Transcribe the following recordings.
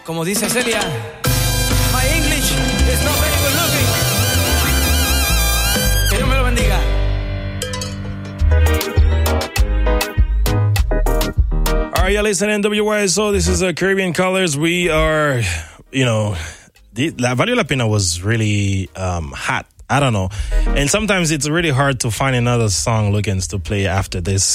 Como dice Celia, my English is not very good looking. Que Dios me lo bendiga. All right, you're listening to WYSO. This is Caribbean Colors. We are, La Valió la Pena was really hot. I don't know. And sometimes it's really hard to find another song, Lookins, to play after this.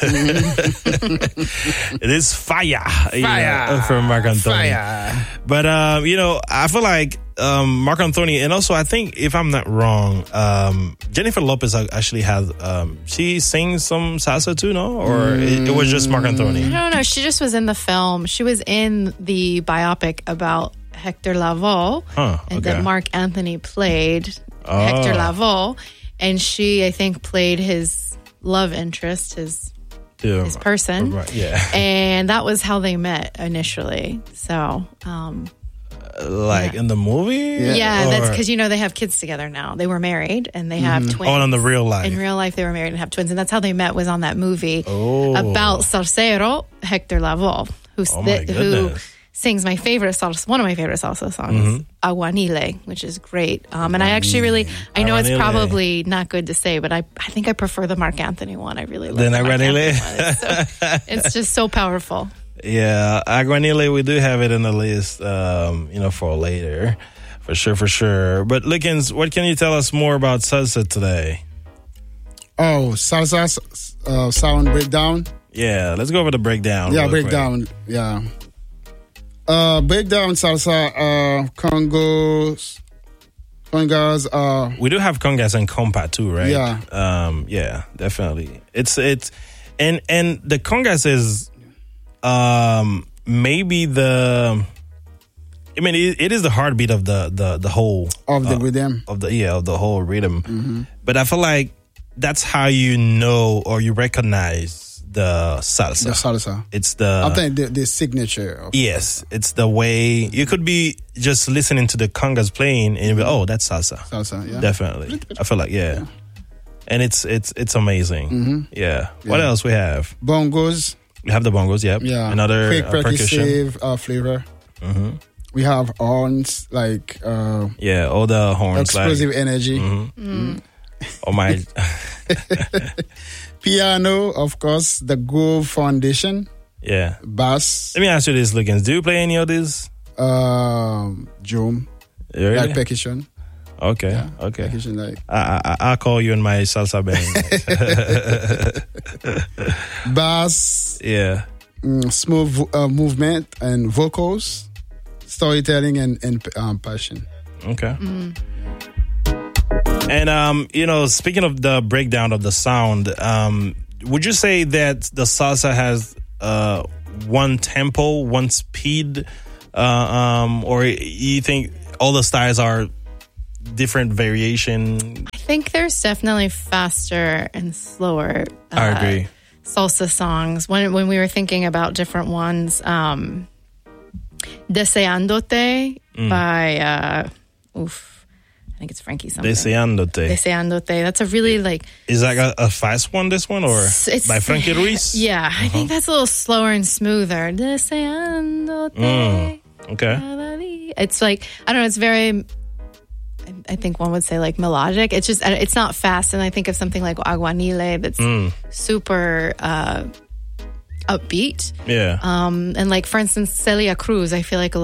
It is fire. From Marc Anthony. Fire. But, I feel like Marc Anthony, and also I think, if I'm not wrong, Jennifer Lopez actually had, she sings some salsa too, no? Or it was just Marc Anthony? I don't know. She just was in the film. She was in the biopic about Hector Lavoe, and that Marc Anthony played Hector Lavoe, and she, I think, played his love interest, his person. Right, yeah. And that was how they met initially. So, in the movie? Yeah, that's because, they have kids together now. They were married, and they have twins. Oh, in the real life. In real life, they were married and have twins, and that's how they met, was on that movie about salsero, Hector Lavoe, who sings one of my favorite salsa songs, Aguanile, which is great. And I actually I know it's probably not good to say, but I think I prefer the Marc Anthony one. I really love the Aguanile. It's just so powerful. Yeah, Aguanile, we do have it in the list, for later. For sure. But Lookins, what can you tell us more about salsa today? Oh, salsa sound breakdown? Yeah, let's go over the breakdown. Yeah, breakdown. Quick. Yeah. Breakdown salsa, congas. We do have congas and compa too, right? Yeah. Yeah, definitely. It's and the congas is maybe it is the heartbeat of the whole the rhythm of the whole rhythm. But I feel like that's how you know or you recognize the salsa. The salsa. It's I think the signature. Yes, it's the way you could be just listening to the congas playing and you'll be, oh, that's salsa. Salsa, yeah. Definitely. I feel like, yeah. And it's amazing. Yeah. What else we have? Bongos. We have the bongos, yep. Yeah. Another quick percussion. Flavor. We have horns, like... all the horns. Explosive energy. Oh, my... Piano, of course, the Groove Foundation. Yeah. Bass. Let me ask you this, Lookins. Do you play any of these? Drum. Really? Like percussion. Okay. Yeah, Okay. Percussion, like. I'll call you in my salsa band. Bass. Yeah. Smooth movement and vocals. Storytelling and passion. Okay. And, speaking of the breakdown of the sound, would you say that the salsa has one tempo, one speed, or you think all the styles are different variation? I think there's definitely faster and slower I agree. salsa songs. When we were thinking about different ones, Deseándote by... I think it's Frankie something. Deseándote. That's a really Is that a fast one, this one? Or it's by Frankie Ruiz? Yeah, I think that's a little slower and smoother. Deseándote. Okay. It's I don't know, it's very... I think one would say melodic. It's just, it's not fast. And I think of something like Aguanile that's super... upbeat. Yeah. And for instance, Celia Cruz, I feel like a